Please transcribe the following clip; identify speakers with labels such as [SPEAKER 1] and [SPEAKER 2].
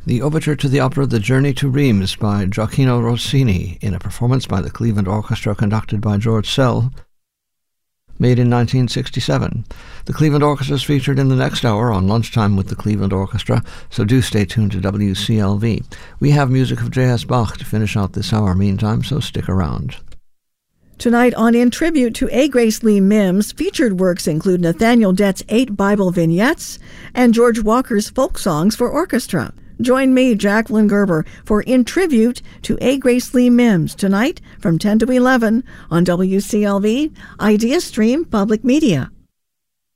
[SPEAKER 1] The overture to the opera The Journey to Reims by Gioacchino Rossini in a performance by the Cleveland Orchestra conducted by George Szell, made in 1967. The Cleveland Orchestra is featured in the next hour on Lunchtime with the Cleveland Orchestra, so do stay tuned to WCLV. We have music of J.S. Bach to finish out this hour meantime, so stick around.
[SPEAKER 2] Tonight on In Tribute to A. Grace Lee Mims, featured works include Nathaniel Dett's 8 Bible vignettes and George Walker's folk songs for orchestra. Join me, Jacqueline Gerber, for In Tribute to A. Grace Lee Mims tonight from 10 to 11 on WCLV, Idea Stream Public Media.